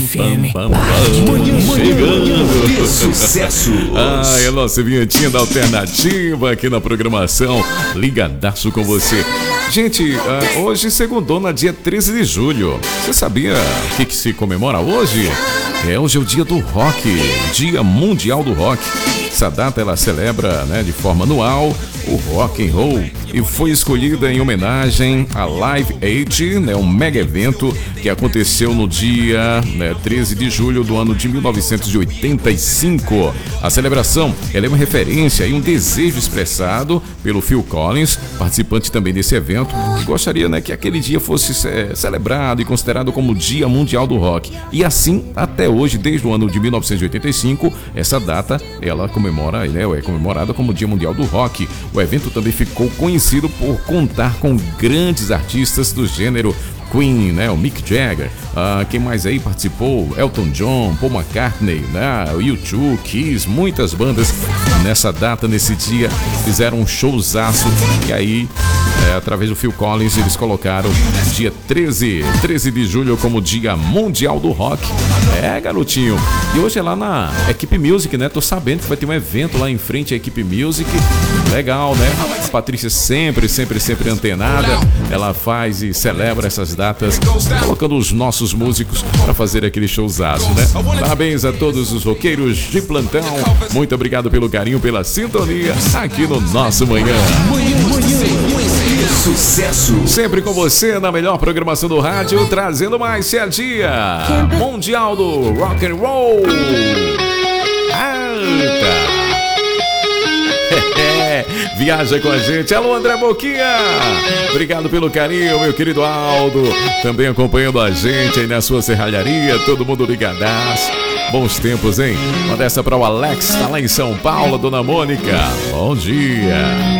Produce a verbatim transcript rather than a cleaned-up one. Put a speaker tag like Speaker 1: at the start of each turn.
Speaker 1: Firme.
Speaker 2: Chegando.
Speaker 1: Que sucesso!
Speaker 2: Ah, é a nossa vinhetinha da alternativa aqui na programação. Ligadaço com você. Gente, uh, hoje segundona, dia treze de julho. Você sabia o que, que se comemora hoje? É, hoje é o dia do rock, Dia Mundial do Rock. Essa data ela celebra, né, de forma anual o rock and roll e foi escolhida em homenagem a Live Aid, né, um mega evento que aconteceu no dia, né, treze de julho do ano de mil novecentos e oitenta e cinco. A celebração ela é uma referência e um desejo expressado pelo Phil Collins, participante também desse evento, que gostaria, né, que aquele dia fosse é, celebrado e considerado como Dia Mundial do Rock. E assim, até hoje, desde o ano de mil novecentos e oitenta e cinco, essa data ela comemora, né, é comemorada como Dia Mundial do Rock. O evento também ficou conhecido por contar com grandes artistas do gênero Queen, né, o Mick Jagger, uh, quem mais aí participou? Elton John, Paul McCartney, né, o U dois, Kiss, muitas bandas nessa data, nesse dia, fizeram um showzaço e aí, é, através do Phil Collins, eles colocaram dia treze, treze de julho como Dia Mundial do Rock. É, garotinho, e hoje é lá na Equipe Music, né, tô sabendo que vai ter um evento lá em frente à Equipe Music, legal, né, a Patrícia sempre, sempre, sempre antenada, ela faz e celebra essas datas, colocando os nossos músicos para fazer aquele showzaço, né? Parabéns a todos os roqueiros de plantão. Muito obrigado pelo carinho, pela sintonia aqui no nosso Manhã.
Speaker 1: Sucesso!
Speaker 2: Sempre com você na melhor programação do rádio, trazendo mais esse é dia Mundial do Rock and Roll. Alta! Viaja com a gente. Alô, André Boquinha. Obrigado pelo carinho, meu querido Aldo. Também acompanhando a gente aí na sua serralharia. Todo mundo ligadaço. Bons tempos, hein? Uma dessa para o Alex, tá lá em São Paulo, Dona Mônica. Bom dia.